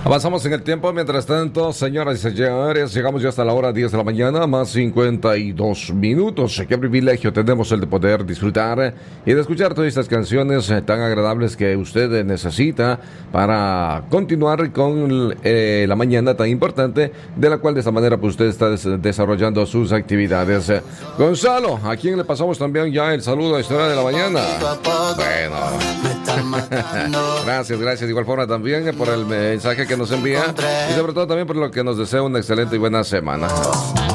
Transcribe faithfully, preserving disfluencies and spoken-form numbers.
Avanzamos en el tiempo, mientras tanto, señoras y señores, llegamos ya hasta la hora diez de la mañana, más cincuenta y dos minutos. Qué privilegio tenemos el de poder disfrutar y de escuchar todas estas canciones tan agradables que usted necesita para continuar con eh, la mañana tan importante, de la cual de esta manera pues, usted está des- desarrollando sus actividades. Gonzalo, a quien le pasamos también ya el saludo a esta hora de la mañana. Bueno, gracias, gracias de igual forma también por el mensaje que nos envía y sobre todo también por lo que nos desea una excelente y buena semana.